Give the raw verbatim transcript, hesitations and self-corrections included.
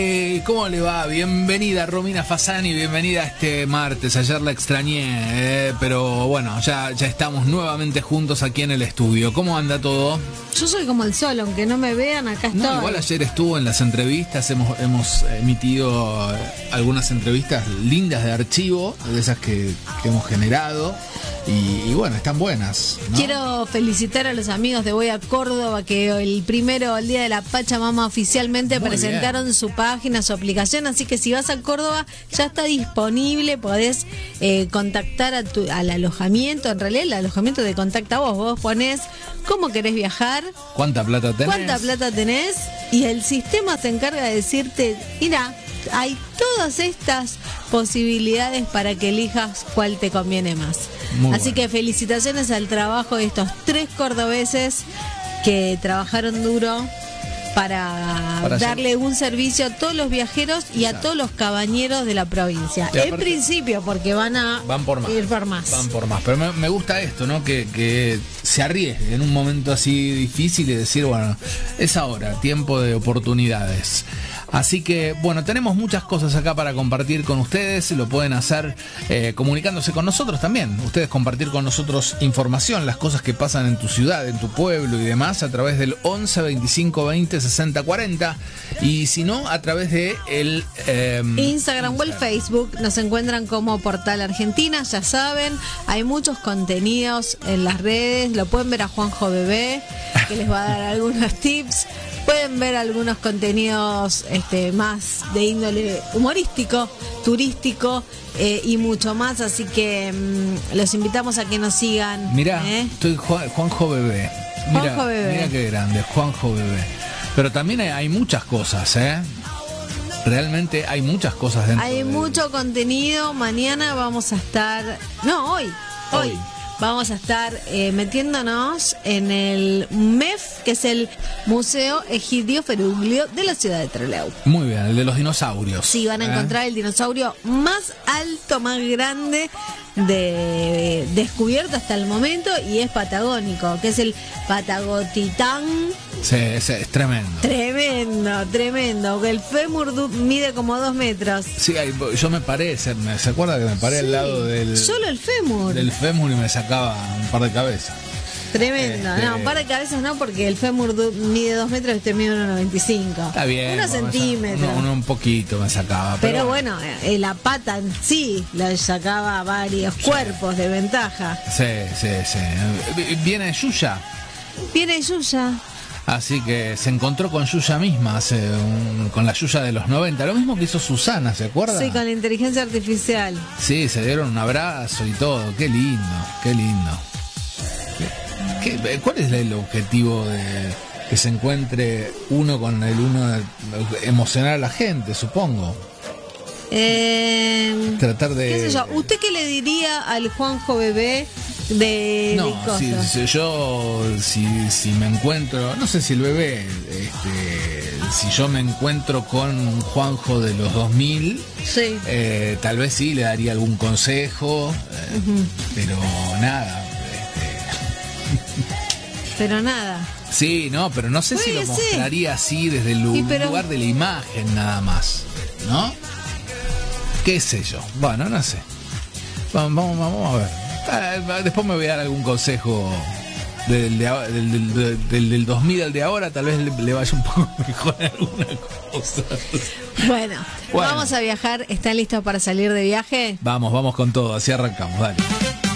Eh, ¿Cómo le va? Bienvenida Romina Fasani, bienvenida a este martes. Ayer la extrañé, eh, pero bueno, ya, ya estamos nuevamente juntos aquí en el estudio. ¿Cómo anda todo? Yo soy como el sol, aunque no me vean, acá estoy. No, igual ayer estuvo en las entrevistas, hemos, hemos emitido algunas entrevistas lindas de archivo, de esas que, que hemos generado. Y, y bueno, están buenas, ¿no? Quiero felicitar a los amigos de Voy a Córdoba, que el primero, el día de la Pachamama, oficialmente Muy presentaron bien. su página, su aplicación. Así que si vas a Córdoba, ya está disponible. Podés eh, contactar a tu, al alojamiento. En realidad, el alojamiento te contacta a vos. Vos ponés cómo querés viajar, cuánta plata tenés, cuánta plata tenés, y el sistema se encarga de decirte: mira, hay todas estas posibilidades para que elijas cuál te conviene más. Muy Así bueno. que felicitaciones al trabajo de estos tres cordobeses que trabajaron duro para, para darle hacer... un servicio a todos los viajeros y Exacto. a todos los cabañeros de la provincia. En aparte, principio, porque van a van por más, ir por más. Van por más. Pero me, me gusta esto, ¿no? Que, que se arriesgue en un momento así difícil y decir, bueno, es ahora, tiempo de oportunidades. Así que, bueno, tenemos muchas cosas acá para compartir con ustedes. Lo pueden hacer eh, comunicándose con nosotros también. Ustedes compartir con nosotros información, las cosas que pasan en tu ciudad, en tu pueblo y demás, a través del once veinticinco veinte sesenta cuarenta. Y si no, a través de el eh, Instagram, Instagram o el Facebook. Nos encuentran como Portal Argentina, ya saben. Hay muchos contenidos en las redes. Lo pueden ver a Juanjo Bebé, que les va a dar algunos tips. Pueden ver algunos contenidos este, más de índole humorístico, turístico eh, y mucho más. Así que mmm, los invitamos a que nos sigan. Mirá, ¿eh? estoy Juan, Juanjo Bebé. Mirá, Juanjo Bebé. Mirá qué grande, Juanjo Bebé. Pero también hay, hay muchas cosas, ¿eh? Realmente hay muchas cosas dentro. Hay de... mucho contenido. Mañana vamos a estar... No, hoy. Hoy. hoy. Vamos a estar eh, metiéndonos en el M E F, que es el Museo Egidio Feruglio de la ciudad de Trelew. Muy bien, el de los dinosaurios. Sí, van a ¿Eh? encontrar el dinosaurio más alto, más grande de descubierto hasta el momento, y es patagónico, que es el Patagotitán. Sí, es, es tremendo. Tremendo, tremendo. El fémur mide como dos metros. Sí, yo me paré, ¿se, ¿se acuerda que me paré sí, al lado del... Solo el fémur. Del fémur y me sacaba un par de cabezas. Tremendo, este... no, un par de cabezas no, porque el fémur mide dos metros y este mide uno noventa y cinco. Está bien. Unos centímetros. Uno, uno un poquito me sacaba. Pero, pero bueno, eh, la pata en sí le sacaba varios sí. cuerpos de ventaja. Sí, sí, sí. Viene Yuya. Viene Yuya. Así que se encontró con Yuya misma, hace un, con la Yuya de los noventa. Lo mismo que hizo Susana, ¿se acuerda? Sí, con la inteligencia artificial. Sí, se dieron un abrazo y todo. Qué lindo, qué lindo. ¿Qué, qué, ¿Cuál es el objetivo de que se encuentre uno con el uno? De emocionar a la gente, supongo. Eh, Tratar de... ¿Qué sé yo? ¿Usted qué le diría al Juanjo Bebé de, no, de cosas? Si, si yo si, si me encuentro, no sé si el bebé, este, si yo me encuentro con un Juanjo de los dos mil, sí. eh, tal vez sí le daría algún consejo, eh, uh-huh. pero nada. Este... Pero nada. Sí, no, pero no sé si lo mostraría así desde el lu- pero... lugar de la imagen nada más, ¿no? ¿Qué sé yo? Bueno, no sé. Vamos, vamos, vamos a ver. Después me voy a dar algún consejo del, de, del, del, del, del, del dos mil al de ahora. Tal vez le, le vaya un poco mejor alguna cosa. Bueno, bueno, vamos a viajar. ¿Están listos para salir de viaje? Vamos, vamos con todo. Así arrancamos, dale.